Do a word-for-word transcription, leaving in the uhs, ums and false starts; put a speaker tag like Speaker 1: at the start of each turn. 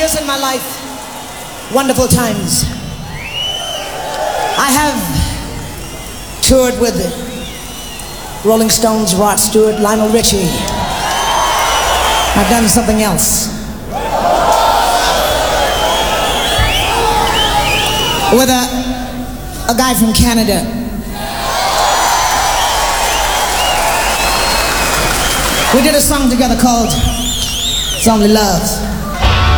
Speaker 1: years in my life, wonderful times. I have toured with Rolling Stones, Rod Stewart, Lionel Richie. I've done something else. With a, a guy from Canada. We did a song together called It's Only Love.